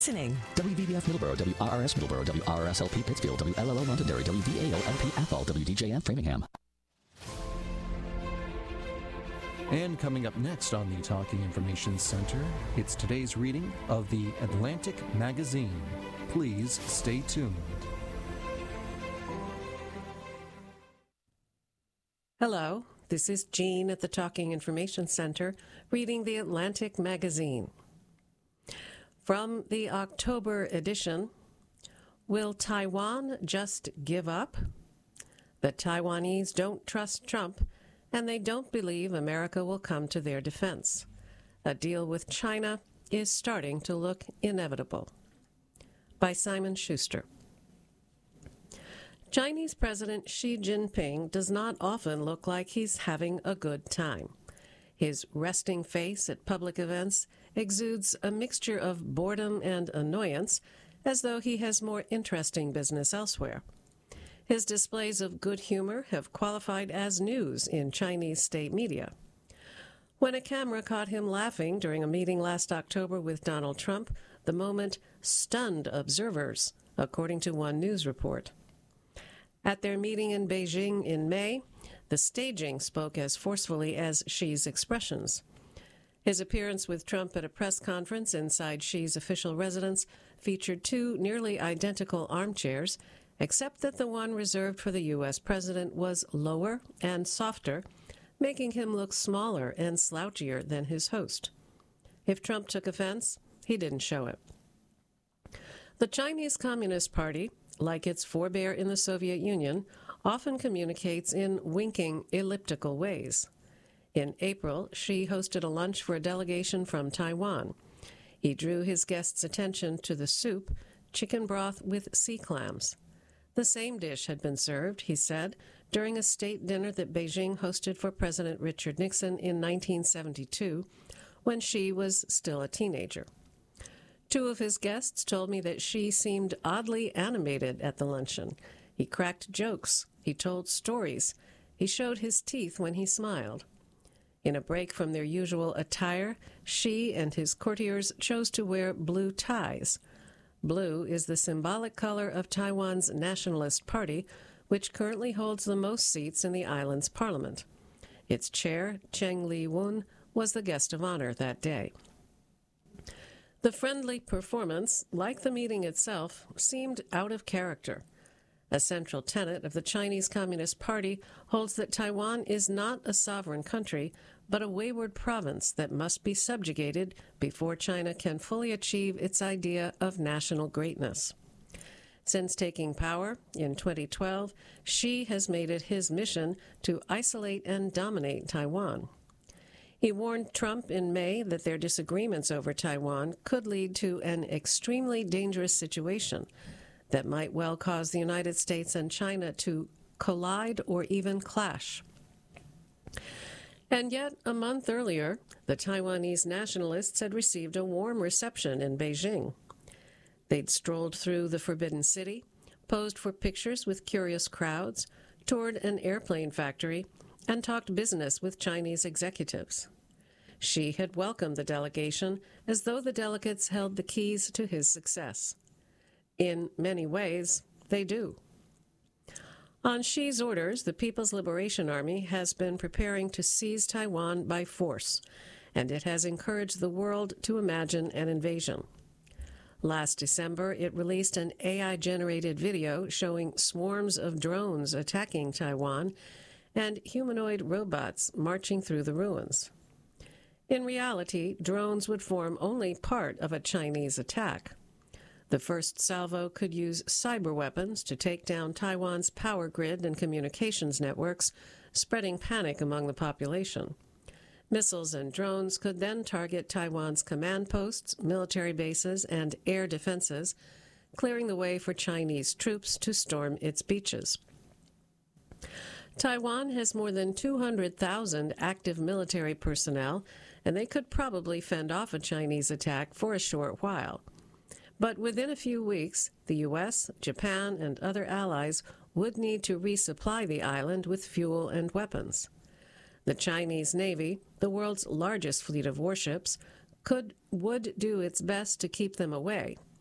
Listening. WVBF Middleborough, WRRS Middleborough, WRRSLP Pittsfield, WLLO Londonderry, WDAO-LP Athol, WDJM Framingham. And coming up next on the Talking Information Center, it's today's reading of the Atlantic Magazine. Please stay tuned. Hello, this is Jean at the Talking Information Center reading the Atlantic Magazine. From the October edition, will Taiwan just give up? The Taiwanese don't trust Trump, and they don't believe America will come to their defense. A deal with China is starting to look inevitable. By Simon Schuster. Chinese President Xi Jinping does not often look like he's having a good time. His resting face at public events exudes a mixture of boredom and annoyance, as though he has more interesting business elsewhere. His displays of good humor have qualified as news in Chinese state media. When a camera caught him laughing during a meeting last October with Donald Trump, the moment stunned observers, according to one news report. At their meeting in Beijing in May, the staging spoke as forcefully as Xi's expressions. His appearance with Trump at a press conference inside Xi's official residence featured two nearly identical armchairs, except that the one reserved for the U.S. president was lower and softer, making him look smaller and slouchier than his host. If Trump took offense, he didn't show it. The Chinese Communist Party, like its forebear in the Soviet Union, often communicates in winking, elliptical ways. In April, Xi hosted a lunch for a delegation from Taiwan. He drew his guests' attention to the soup, chicken broth with sea clams. The same dish had been served, he said, during a state dinner that Beijing hosted for President Richard Nixon in 1972, when Xi was still a teenager. Two of his guests told me that Xi seemed oddly animated at the luncheon. He cracked jokes. He told stories. He showed his teeth when he smiled. In a break from their usual attire, Xi and his courtiers chose to wear blue ties. Blue is the symbolic color of Taiwan's Nationalist Party, which currently holds the most seats in the island's parliament. Its chair, Cheng Li-wun, was the guest of honor that day. The friendly performance, like the meeting itself, seemed out of character. A central tenet of the Chinese Communist Party holds that Taiwan is not a sovereign country, but a wayward province that must be subjugated before China can fully achieve its idea of national greatness. Since taking power in 2012, Xi has made it his mission to isolate and dominate Taiwan. He warned Trump in May that their disagreements over Taiwan could lead to an extremely dangerous situation that might well cause the United States and China to collide or even clash. And yet, a month earlier, the Taiwanese nationalists had received a warm reception in Beijing. They'd strolled through the Forbidden City, posed for pictures with curious crowds, toured an airplane factory, and talked business with Chinese executives. Xi had welcomed the delegation as though the delegates held the keys to his success. In many ways, they do. On Xi's orders, the People's Liberation Army has been preparing to seize Taiwan by force, and it has encouraged the world to imagine an invasion. Last December, it released an AI-generated video showing swarms of drones attacking Taiwan and humanoid robots marching through the ruins. In reality, drones would form only part of a Chinese attack. The first salvo could use cyber weapons to take down Taiwan's power grid and communications networks, spreading panic among the population. Missiles and drones could then target Taiwan's command posts, military bases, and air defenses, clearing the way for Chinese troops to storm its beaches. Taiwan has more than 200,000 active military personnel, and they could probably fend off a Chinese attack for a short while. But within a few weeks, the U.S., Japan, and other allies would need to resupply the island with fuel and weapons. The Chinese Navy, the world's largest fleet of warships, would do its best to keep them away.